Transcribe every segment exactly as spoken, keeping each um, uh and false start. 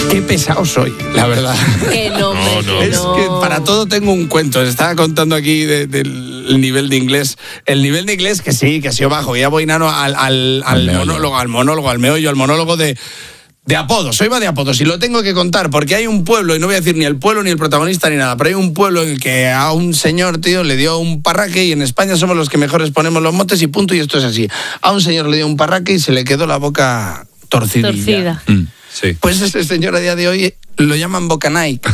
Qué pesado soy, la verdad. Que no, No, no. Es no. que para todo tengo un cuento. Les estaba contando aquí de- del nivel de inglés. El nivel de inglés que sí, que ha sido bajo. Ya voy nano al, al, al Al meollo. monólogo, al monólogo, al meollo, al monólogo de... De apodos, hoy va de apodos y lo tengo que contar porque hay un pueblo, y no voy a decir ni el pueblo ni el protagonista ni nada, pero hay un pueblo en el que a un señor, tío, le dio un parraque, y en España somos los que mejores ponemos los motes y punto, y esto es así. A un señor le dio un parraque y se le quedó la boca torcidilla. Torcida. Mm, sí. Pues ese señor a día de hoy lo llaman Boca Nike.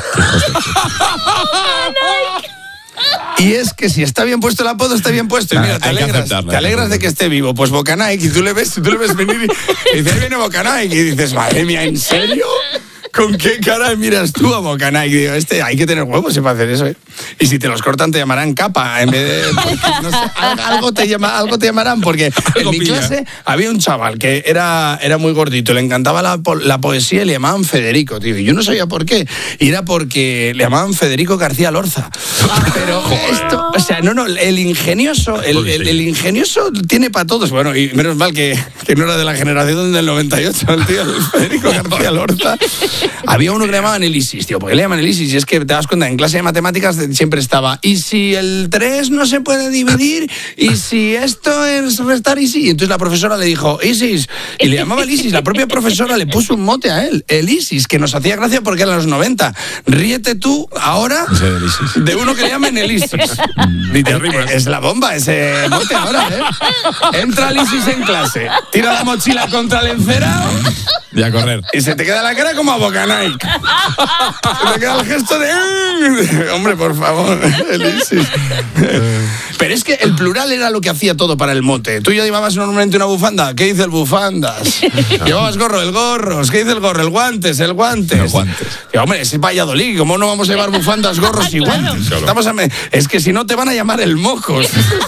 Y es que si está bien puesto el apodo, está bien puesto. Y mira, te Hay que alegras, aceptarlo, te hay que alegras de que esté vivo. Pues Boca Nike, y tú le ves, tú le ves venir y, y dices, ahí viene Boca Nike. Y dices, madre mía, ¿en serio? ¿Con qué cara miras tú a Boca Nike? Digo, este, hay que tener huevos para hacer eso, ¿eh? Y si te los cortan, te llamarán capa en vez de... porque, no sé, algo, te llama, algo te llamarán, porque en Algo mi pilla. clase había un chaval que era, era muy gordito, le encantaba la, po- la poesía y le llamaban Federico, tío. Y yo no sabía por qué. Y era porque le llamaban Federico García Lorza. Pero esto, o sea, no, no, el ingenioso, el, el- el ingenioso tiene para todos. Bueno, y menos mal que, que no era de la generación del noventa y ocho, el tío, el Federico García Lorza. Había uno que le llamaban el ISIS, tío. ¿Por qué le llaman el ISIS? Y es que te das cuenta, en clase de matemáticas siempre estaba, ¿y si el tres no se puede dividir? ¿Y si esto es restar y sí? Y entonces la profesora le dijo, ISIS. Y le llamaba el ISIS. La propia profesora le puso un mote a él, el ISIS, que nos hacía gracia porque eran los noventa. Ríete tú ahora Ese del ISIS. de uno que le llaman el ISIS. Ni te Es- arrimas. Es la bomba ese mote ahora, ¿eh? Entra el ISIS en clase, tira la mochila contra el encerado Y a correr. y se te queda la cara como a Boca Nike. Se te queda el gesto de... Hombre, por favor, el ISIS. Pero es que el plural era lo que hacía todo para el mote. Tú ya llevabas normalmente una bufanda. ¿Qué dice el bufandas? Llevabas gorro, el gorros. ¿Qué dice el gorro? El guantes, el guantes. El guantes. Y, hombre, ese es Valladolid. ¿Cómo no vamos a llevar bufandas, gorros y guantes? Claro. Estamos a me- Es que si no te van a llamar el mocos.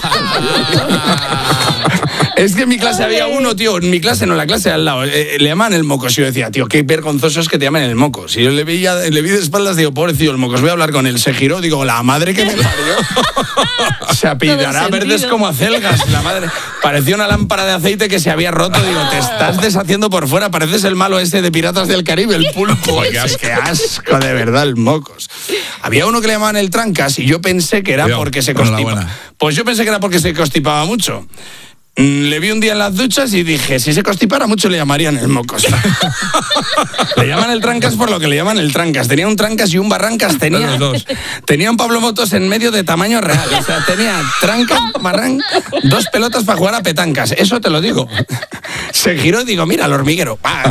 Es que en mi clase había uno, tío, en mi clase no, en la clase de al lado, eh, le llaman el mocos. Y yo decía, tío, qué vergonzoso es que te llamen el mocos. Y yo le vi, ya, le vi de espaldas, digo, pobrecillo el mocos, voy a hablar con él. Se giró, digo, la madre que me parió. Se apellidará Todo verdes sentido. como acelgas, la madre. Parecía una lámpara de aceite que se había roto. Digo, te estás deshaciendo por fuera, pareces el malo ese de Piratas del Caribe, el pulpo. Qué asco, qué asco, de verdad, el mocos. Había uno que le llamaban el trancas y yo pensé que era Cuidado, porque se con la constipaba. buena. Pues yo pensé que era porque se constipaba mucho. Mm, Le vi un día en las duchas y dije, si se constipara mucho le llamarían el mocos. Le llaman el trancas por lo que le llaman el trancas. Tenía un trancas y un barrancas. Tenía, Los dos. tenía un Pablo Motos en medio de tamaño real. O sea, tenía trancas, barran, dos pelotas para jugar a petancas. Eso te lo digo. Se giró y digo, mira, el hormiguero. Pa,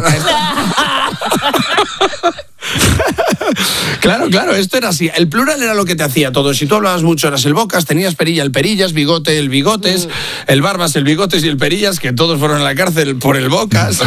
Claro, claro, esto era así. El plural era lo que te hacía todo. Si tú hablabas mucho, eras el bocas, tenías perilla, el perillas, bigote, el bigotes, el barbas, el bigotes y el perillas, que todos fueron a la cárcel por el bocas.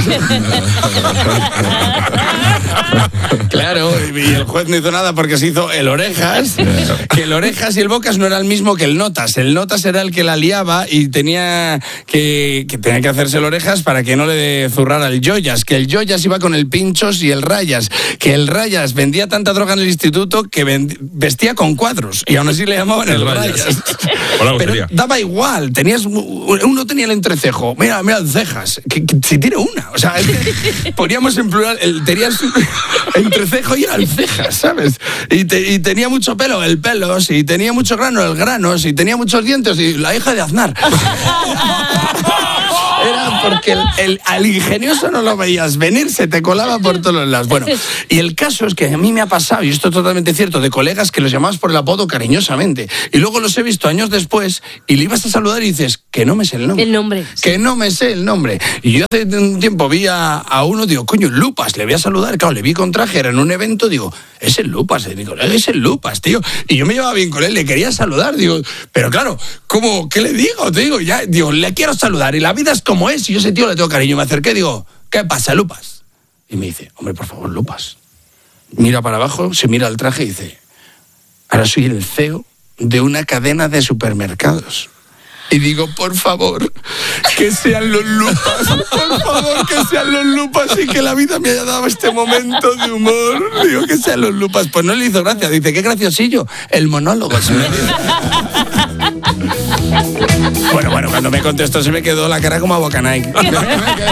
Claro, y el juez no hizo nada porque se hizo el orejas, que el orejas y el bocas no era el mismo que el notas. El notas era el que la liaba y tenía que, que tenía que hacerse el orejas para que no le zurrara el joyas, que el joyas iba con el pinchos y el rayas, que el rayas vendía tanta droga en el instituto que vend- vestía con cuadros y aún así le llamaban el, El rayas. rayas. Hola, Pero sería. daba igual, tenías uno tenía el entrecejo, mira, mira el cejas, que, que si tiene una, o sea, es que poníamos en plural, el, tenías entrecejo y era el cejas, ¿sabes? Y, te- y tenía mucho pelo, el pelo, si tenía mucho grano, el grano, si tenía muchos dientes, y la hija de Aznar. Era porque el, el- al ingenioso no lo veías venir, se te colaba por todos los lados. Bueno, y el caso es que a mí me ha pasado, y esto es totalmente cierto, de colegas que los llamabas por el apodo cariñosamente. Y luego los he visto años después y le ibas a saludar y dices, que no me sé el nombre. El nombre. Que no me sé el nombre. Y yo hace un tiempo vi a, a uno, digo, coño, Lupas, le voy a saludar. Claro, le vi con traje, era en un evento, digo, es el Lupas. Y digo, es el Lupas, tío. Y yo me llevaba bien con él, le quería saludar, digo, pero claro, ¿cómo? ¿Qué le digo? Te digo, ya, digo, le quiero saludar y la vida es como es. Y yo a ese tío le tengo cariño. Me acerqué y digo, ¿qué pasa, Lupas? Y me dice, hombre, por favor, Lupas. Mira para abajo, se mira el traje y dice, ahora soy el C E O de una cadena de supermercados. Y digo, por favor, que sean los Lupas, por favor, que sean los Lupas y que la vida me haya dado este momento de humor. Digo, que sean los Lupas. Pues no le hizo gracia, dice, qué graciosillo, el monólogo. Se me dice. Bueno, bueno, cuando me contestó se me quedó la cara como a Boca Nike.